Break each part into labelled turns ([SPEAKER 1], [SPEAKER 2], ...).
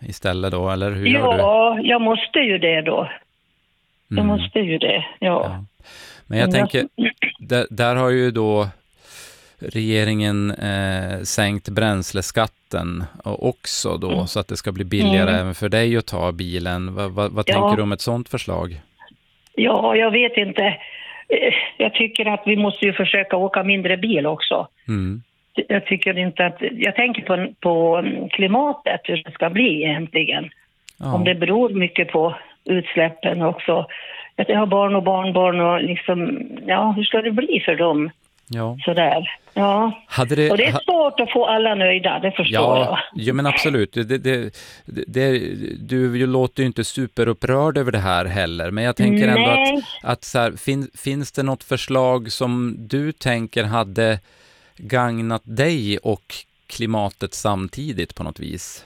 [SPEAKER 1] istället då, eller hur gör du?
[SPEAKER 2] Ja, jag måste ju det då. Jag måste ju det, ja.
[SPEAKER 1] Men jag tänker, där har ju då regeringen sänkt bränsleskatten också då, så att det ska bli billigare även för dig att ta bilen. Vad tänker du om ett sånt förslag?
[SPEAKER 2] Ja, jag vet inte. Jag tycker att vi måste ju försöka åka mindre bil också. Jag tycker inte att... Jag tänker på klimatet, hur det ska bli egentligen. Ja. Om det beror mycket på utsläppen också. Att jag har barn och barnbarn och liksom... Ja, hur ska det bli för dem? Ja. Sådär. Ja. Och det är svårt att få alla nöjda, det förstår jag.
[SPEAKER 1] Ja, men absolut. Du låter ju inte superupprörd över det här heller. Men jag tänker ändå att så här, finns det något förslag som du tänker hade gagnat dig och klimatet samtidigt på något vis?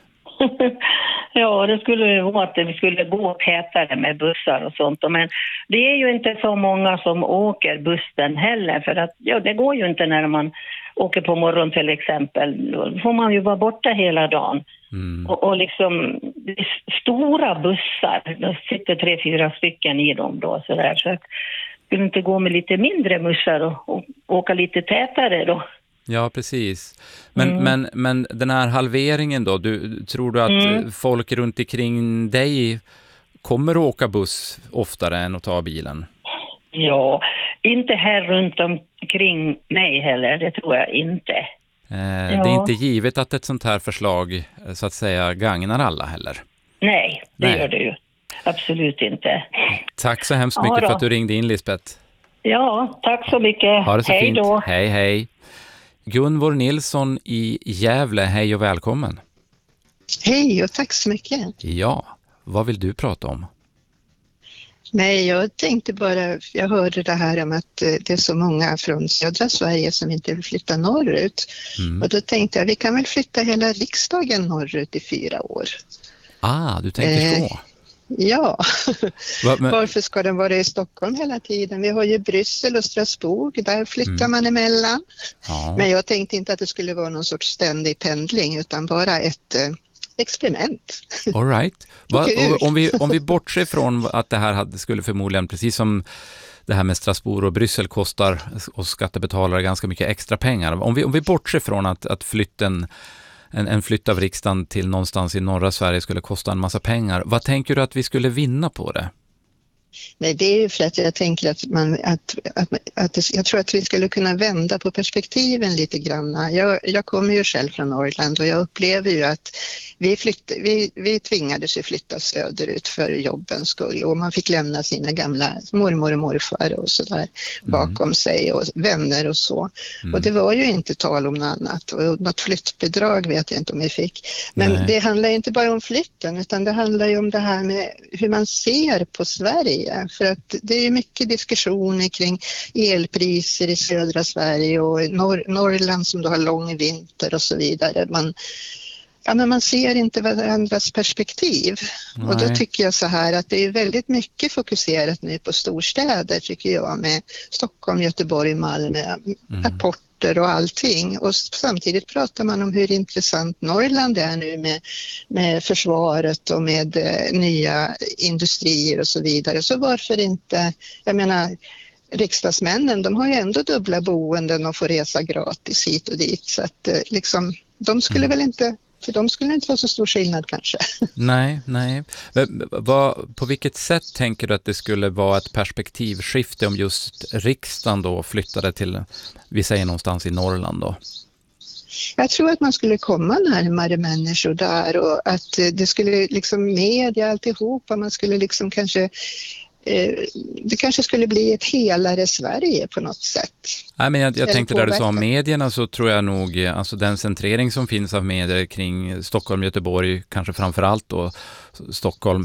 [SPEAKER 2] Ja, det skulle vara att vi skulle gå tätare med bussar och sånt. Men det är ju inte så många som åker bussen heller. För att det går ju inte när man åker på morgon till exempel. Då får man ju vara borta hela dagen. Och liksom stora bussar, det sitter 3-4 stycken i dem då. Så att skulle inte gå med lite mindre bussar och åka lite tätare då.
[SPEAKER 1] Ja, precis. Men den här halveringen då, tror du att folk runt omkring dig kommer att åka buss oftare än att ta bilen?
[SPEAKER 2] Ja, inte här runt omkring mig heller, det tror jag inte.
[SPEAKER 1] Det är inte givet att ett sånt här förslag så att säga gagnar alla heller.
[SPEAKER 2] Nej, det gör det ju. Absolut inte.
[SPEAKER 1] Tack så hemskt mycket för att du ringde in, Lisbeth.
[SPEAKER 2] Ja, tack så mycket.
[SPEAKER 1] Ha det så fint.
[SPEAKER 2] Då.
[SPEAKER 1] Hej. Gunvor Nilsson i Gävle, hej och välkommen.
[SPEAKER 3] Hej och tack så mycket.
[SPEAKER 1] Ja, vad vill du prata om?
[SPEAKER 3] Nej, jag tänkte bara, jag hörde det här om att det är så många från södra Sverige som inte vill flytta norrut. Och då tänkte jag, vi kan väl flytta hela riksdagen norrut i 4 år.
[SPEAKER 1] Du tänker så.
[SPEAKER 3] Ja, varför ska den vara i Stockholm hela tiden? Vi har ju Bryssel och Strasbourg, där flyttar man emellan. Ja. Men jag tänkte inte att det skulle vara någon sorts ständig pendling utan bara ett experiment.
[SPEAKER 1] All right. Om vi bortser från att det här skulle förmodligen, precis som det här med Strasbourg och Bryssel kostar och skattebetalare ganska mycket extra pengar. Om vi bortser från att flytten en flytt av riksdagen till någonstans i norra Sverige skulle kosta en massa pengar. Vad tänker du att vi skulle vinna på det?
[SPEAKER 3] Nej, det är ju för att jag tänker att jag tror att vi skulle kunna vända på perspektiven lite grann. Jag kommer ju själv från Norrland och jag upplever ju att vi tvingades ju flytta söderut för jobbens skull och man fick lämna sina gamla mormor och morfar och sådär bakom sig och vänner och så. Och det var ju inte tal om något annat och något flyttbidrag vet jag inte om vi fick. Men det handlar inte bara om flytten utan det handlar ju om det här med hur man ser på Sverige. För att det är mycket diskussioner kring elpriser i södra Sverige och Norrland som då har lång vinter och så vidare. Man ser inte varandras perspektiv. Nej. Och då tycker jag så här att det är väldigt mycket fokuserat nu på storstäder tycker jag med Stockholm, Göteborg, Malmö, rapporter och allting. Och samtidigt pratar man om hur intressant Norrland är nu med försvaret och med nya industrier och så vidare. Så varför inte, jag menar riksdagsmännen, de har ju ändå dubbla boenden och får resa gratis hit och dit. Så att liksom, de skulle väl inte... För de skulle inte vara så stor skillnad kanske.
[SPEAKER 1] Nej. På vilket sätt tänker du att det skulle vara ett perspektivskifte om just riksdagen då flyttade till, vi säger någonstans i Norrland då?
[SPEAKER 3] Jag tror att man skulle komma närmare människor där och att det skulle liksom media alltihopa, man skulle liksom kanske... det kanske skulle bli ett helare Sverige på något sätt.
[SPEAKER 1] Nej, men jag tänkte där du sa om medierna så tror jag nog alltså den centrering som finns av medier kring Stockholm, Göteborg, kanske framförallt då Stockholm,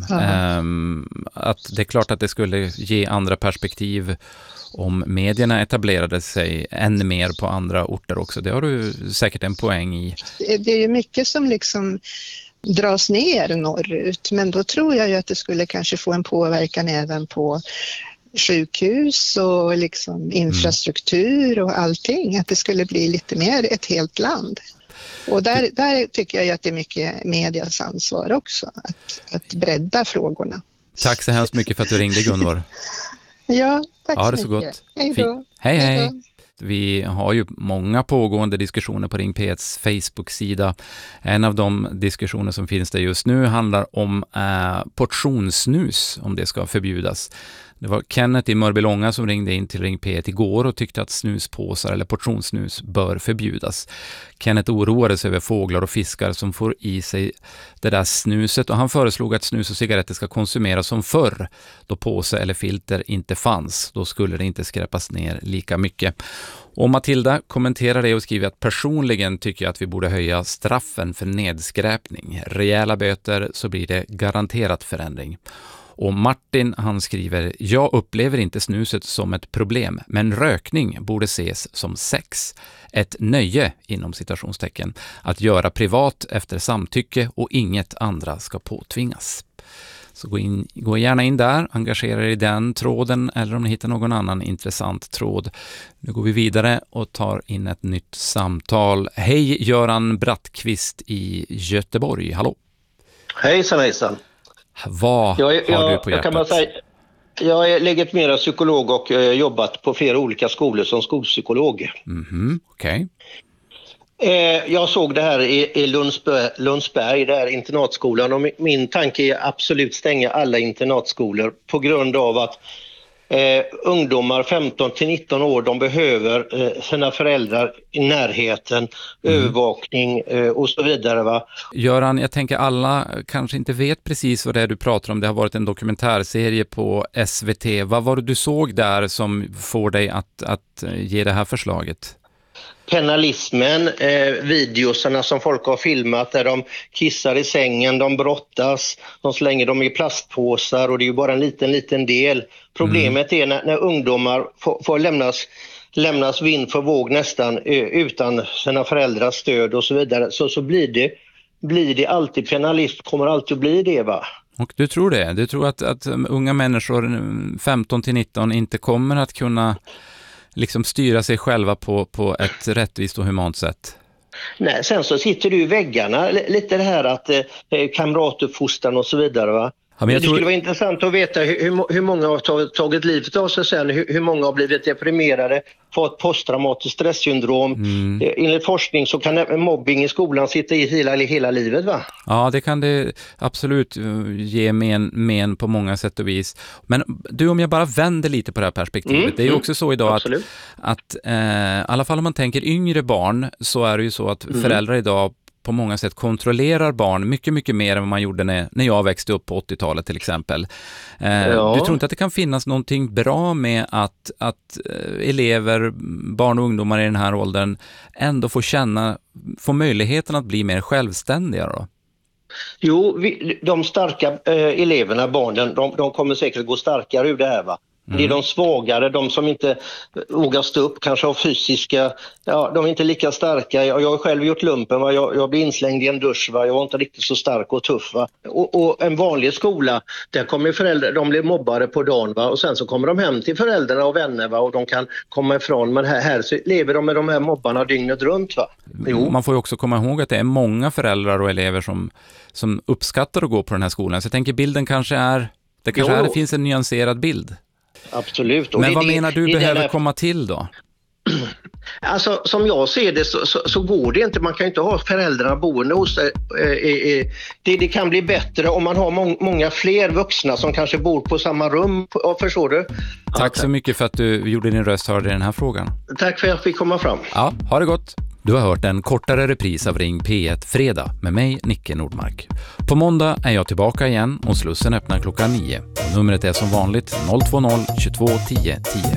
[SPEAKER 1] att det är klart att det skulle ge andra perspektiv om medierna etablerade sig än mer på andra orter också. Det har du säkert en poäng i.
[SPEAKER 3] Det är ju mycket som liksom dras ner norrut, men då tror jag ju att det skulle kanske få en påverkan även på sjukhus och liksom infrastruktur och allting, att det skulle bli lite mer ett helt land. Och där tycker jag att det är mycket medias ansvar också, att bredda frågorna.
[SPEAKER 1] Tack så hemskt mycket för att du ringde, Gunvor.
[SPEAKER 3] Ja, tack
[SPEAKER 1] ha det
[SPEAKER 3] så
[SPEAKER 1] så
[SPEAKER 3] mycket.
[SPEAKER 1] Gott.
[SPEAKER 3] Hej då.
[SPEAKER 1] Hej, hej.
[SPEAKER 3] Hej då.
[SPEAKER 1] Vi har ju många pågående diskussioner på Ring P1s Facebook-sida. En av de diskussioner som finns där just nu handlar om portionssnus, om det ska förbjudas. Det var Kenneth i Mörbylånga som ringde in till Ring P1 igår och tyckte att snuspåsar eller portionssnus bör förbjudas. Kenneth oroade sig över fåglar och fiskar som får i sig det där snuset, och han föreslog att snus och cigaretter ska konsumeras som förr, då påse eller filter inte fanns. Då skulle det inte skräpas ner lika mycket. Och Matilda kommenterar det och skriver att personligen tycker jag att vi borde höja straffen för nedskräpning. Rejäla böter, så blir det garanterat förändring. Och Martin, han skriver: jag upplever inte snuset som ett problem, men rökning borde ses som sex. Ett nöje, inom citationstecken, att göra privat efter samtycke och inget andra ska påtvingas. Så gå gärna in där, engagera er i den tråden, eller om ni hittar någon annan intressant tråd. Nu går vi vidare och tar in ett nytt samtal. Hej, Göran Brattqvist i Göteborg, hallå.
[SPEAKER 4] Hejsan, hejsan.
[SPEAKER 1] Vad har du på hjärtat?
[SPEAKER 4] Kan man säga, jag är legitimerad psykolog och jobbat på flera olika skolor som skolpsykolog.
[SPEAKER 1] Okej.
[SPEAKER 4] Jag såg det här i Lundsberg, där internatskolan, och min tanke är absolut stänga alla internatskolor på grund av att ungdomar 15-19 år, de behöver sina föräldrar i närheten, övervakning och så vidare, va?
[SPEAKER 1] Göran, jag tänker alla kanske inte vet precis vad det är du pratar om. Det har varit en dokumentärserie på SVT. Vad var det du såg där som får dig att ge det här förslaget?
[SPEAKER 4] Penalismen, videosarna som folk har filmat där de kissar i sängen, de brottas, de slänger dem i plastpåsar, och det är ju bara en liten del. Problemet är när ungdomar får lämnas vind för våg nästan utan sina föräldrars stöd och så vidare, så blir det alltid penalism, kommer alltid att bli det, va?
[SPEAKER 1] Och du tror det? Du tror att unga människor 15-19 inte kommer att kunna liksom styra sig själva på ett rättvist och humant sätt?
[SPEAKER 4] Nej, sen så sitter du i väggarna lite det här att kamratuppfostran och så vidare, va? Ja, det skulle vara intressant att veta hur många har tagit livet av sig sen, hur många har blivit deprimerade, fått posttraumatiskt stresssyndrom. Enligt forskning så kan mobbing i skolan sitta i hela livet, va? Ja,
[SPEAKER 1] det kan det absolut ge men på många sätt och vis. Men du, om jag bara vänder lite på det här perspektivet. Det är ju också så idag att i alla fall om man tänker yngre barn, så är det ju så att föräldrar idag på många sätt kontrollerar barn mycket, mycket mer än vad man gjorde när jag växte upp på 80-talet till exempel. Du tror inte att det kan finnas någonting bra med att elever, barn och ungdomar i den här åldern ändå får möjligheten att bli mer självständiga då?
[SPEAKER 4] Jo, de starka eleverna, barnen, de kommer säkert gå starkare ur det här, va? Det är de svagare, de som inte vågar stå upp, kanske har fysiska, de är inte lika starka. Jag har själv gjort lumpen, va? Jag blev inslängd i en dusch, va? Jag var inte riktigt så stark och tuff, va? Och en vanlig skola, där kommer föräldrar, de blir mobbare på dagen, va? Och sen så kommer de hem till föräldrarna och vänner, va? Och de kan komma ifrån, men här så lever de med de här mobbarna dygnet runt, va? Jo.
[SPEAKER 1] Man får ju också komma ihåg att det är många föräldrar och elever som uppskattar att gå på den här skolan. Så jag tänker bilden kanske är, det finns en nyanserad bild.
[SPEAKER 4] Absolut. Och
[SPEAKER 1] men vad menar du behöver komma till då?
[SPEAKER 4] Alltså som jag ser det så går det inte. Man kan inte ha föräldrarna boende hos sig. Det kan bli bättre om man har många fler vuxna som kanske bor på samma rum. Förstår du?
[SPEAKER 1] Tack så mycket för att du gjorde din röst hörd i den här frågan.
[SPEAKER 4] Tack för att jag fick komma fram.
[SPEAKER 1] Ja, ha det gott. Du har hört en kortare repris av Ring P1 fredag med mig, Nicke Nordmark. På måndag är jag tillbaka igen och Slussen öppnar klockan 9. Numret är som vanligt 020 22 10 10.